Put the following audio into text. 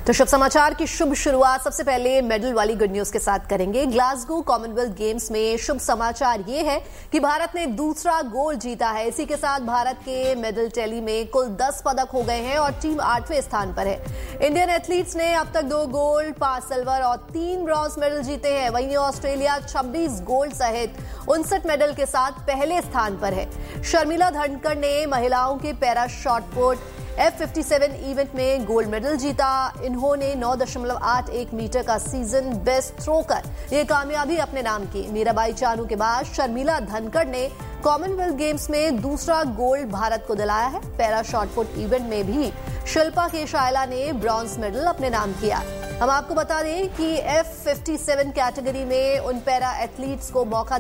तो शुभ समाचार की शुभ शुरुआत सबसे पहले मेडल वाली गुड न्यूज के साथ करेंगे। ग्लासगो कॉमनवेल्थ गेम्स में शुभ समाचार ये है कि भारत ने दूसरा गोल्ड जीता है। इसी के साथ भारत के मेडल टैली में कुल 10 पदक हो गए हैं और टीम 8वें स्थान पर है। इंडियन एथलीट्स ने अब तक 2 गोल्ड, 5 सिल्वर और 3 ब्रॉन्ज मेडल जीते हैं। वहीं ऑस्ट्रेलिया 26 गोल्ड सहित 59 मेडल के साथ पहले स्थान पर है। शर्मिला धनखड़ ने महिलाओं के पैरा शॉटपुट F57 इवेंट में गोल्ड मेडल जीता। इन्होंने 9.81 मीटर का सीजन बेस्ट थ्रो कर ये कामयाबी अपने नाम की। मीराबाई चानू के बाद शर्मिला धनखड़ ने कॉमनवेल्थ गेम्स में दूसरा गोल्ड भारत को दिलाया है। पैरा शॉटपुट इवेंट में भी शिल्पा केशायला ने ब्रॉन्ज मेडल अपने नाम किया। हम आपको बता दें कि F57 कैटेगरी में उन पैरा एथलीट्स को मौका